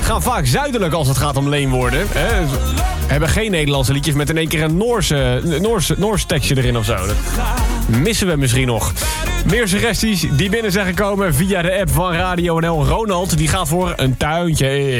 gaan vaak zuidelijk als het gaat om leenwoorden. Hè? Hebben geen Nederlandse liedjes met in één keer een Noors tekstje erin of zo. Dat missen we misschien nog. Meer suggesties die binnen zijn gekomen via de app van Radio NL. Ronald, die gaat voor een tuintje.